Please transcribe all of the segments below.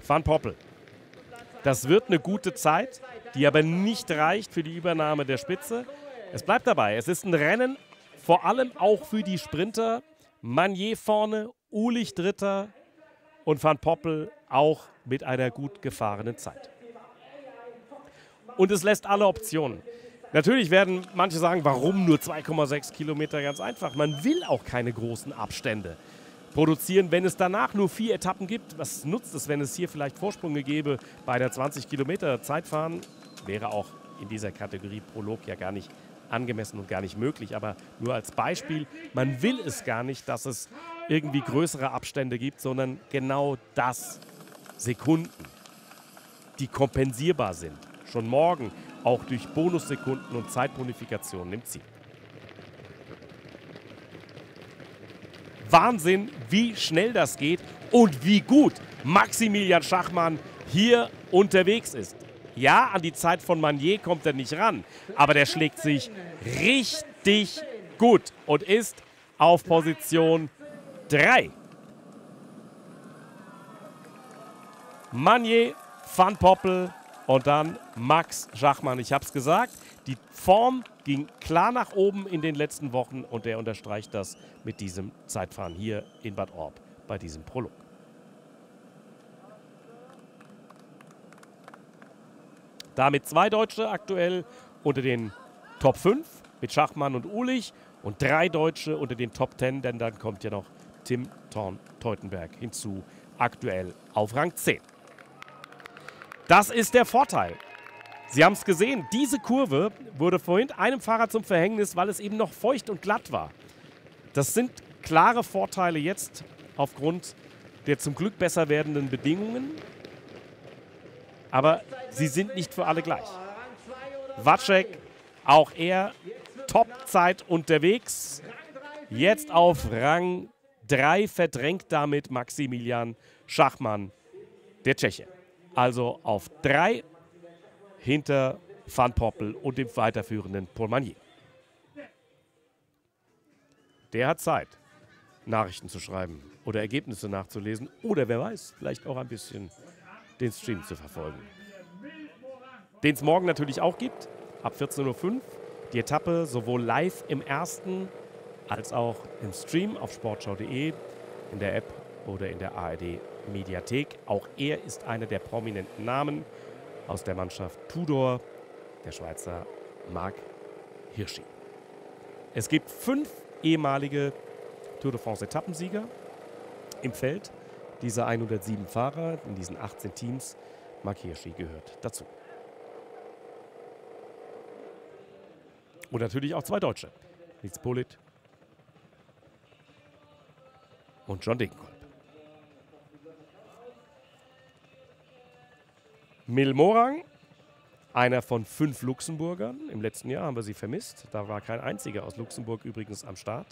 Van Poppel. Das wird eine gute Zeit, die aber nicht reicht für die Übernahme der Spitze. Es bleibt dabei, es ist ein Rennen, vor allem auch für die Sprinter. Magnier vorne, Ulich Dritter und Van Poppel auch mit einer gut gefahrenen Zeit. Und es lässt alle Optionen. Natürlich werden manche sagen, warum nur 2,6 Kilometer? Ganz einfach, man will auch keine großen Abstände produzieren, wenn es danach nur 4 Etappen gibt. Was nutzt es, wenn es hier vielleicht Vorsprünge gäbe bei der 20 Kilometer Zeitfahren? Wäre auch in dieser Kategorie Prolog ja gar nicht angemessen und gar nicht möglich. Aber nur als Beispiel, man will es gar nicht, dass es irgendwie größere Abstände gibt, sondern genau das, Sekunden, die kompensierbar sind. Schon morgen, auch durch Bonussekunden und Zeitbonifikationen im Ziel. Wahnsinn, wie schnell das geht und wie gut Maximilian Schachmann hier unterwegs ist. Ja, an die Zeit von Magnier kommt er nicht ran, aber der schlägt sich richtig gut und ist auf Position 3. Magnier, Van Poppel und dann Max Schachmann. Ich habe es gesagt, die Form ging klar nach oben in den letzten Wochen und er unterstreicht das mit diesem Zeitfahren hier in Bad Orb bei diesem Prolog. Damit 2 Deutsche aktuell unter den Top 5 mit Schachmann und Ulich und 3 Deutsche unter den Top 10, denn dann kommt ja noch Tim Thorn-Teutenberg hinzu, aktuell auf Rang 10. Das ist der Vorteil. Sie haben es gesehen, diese Kurve wurde vorhin einem Fahrer zum Verhängnis, weil es eben noch feucht und glatt war. Das sind klare Vorteile jetzt aufgrund der zum Glück besser werdenden Bedingungen. Aber sie sind nicht für alle gleich. Wacek, auch er, Topzeit unterwegs. Jetzt auf Rang 3, verdrängt damit Maximilian Schachmann, der Tscheche. Also auf 3 hinter Van Poppel und dem weiterführenden Paul Magnier. Der hat Zeit, Nachrichten zu schreiben oder Ergebnisse nachzulesen oder wer weiß, vielleicht auch ein bisschen den Stream zu verfolgen. Den es morgen natürlich auch gibt, ab 14:05 Uhr. Die Etappe sowohl live im ersten als auch im Stream auf sportschau.de, in der App oder in der ARD Mediathek. Auch er ist einer der prominenten Namen aus der Mannschaft Tudor, der Schweizer Marc Hirschi. Es gibt 5 ehemalige Tour de France Etappensieger im Feld. Diese 107 Fahrer in diesen 18 Teams, Marc Hirschi gehört dazu. Und natürlich auch 2 Deutsche, Nils Politt und John Degenkolb. Milmorang, einer von 5 Luxemburgern. Im letzten Jahr haben wir sie vermisst. Da war kein einziger aus Luxemburg übrigens am Start.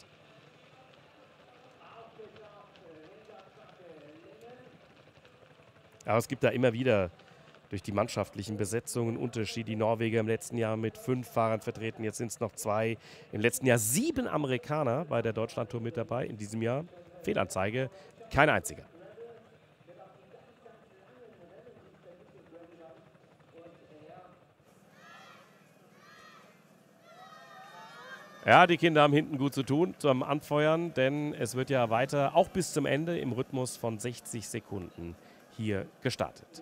Aber es gibt da immer wieder durch die mannschaftlichen Besetzungen Unterschied. Die Norweger im letzten Jahr mit 5 Fahrern vertreten, jetzt sind es noch 2. Im letzten Jahr 7 Amerikaner bei der Deutschlandtour mit dabei. In diesem Jahr, Fehlanzeige, kein einziger. Ja, die Kinder haben hinten gut zu tun zum Anfeuern, denn es wird ja weiter, auch bis zum Ende, im Rhythmus von 60 Sekunden hier gestartet.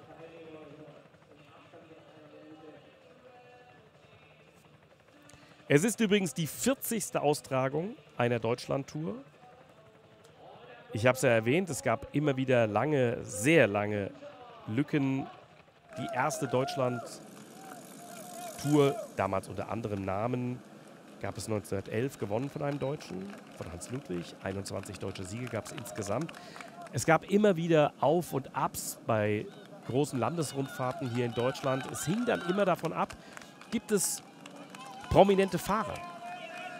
Es ist übrigens die 40. Austragung einer Deutschlandtour. Ich habe es ja erwähnt, es gab immer wieder lange, sehr lange Lücken. Die erste Deutschlandtour, damals unter anderem Namen, gab es 1911, gewonnen von einem Deutschen, von Hans Ludwig. 21 deutsche Siege gab es insgesamt. Es gab immer wieder Auf- und Abs bei großen Landesrundfahrten hier in Deutschland. Es hing dann immer davon ab, gibt es prominente Fahrer,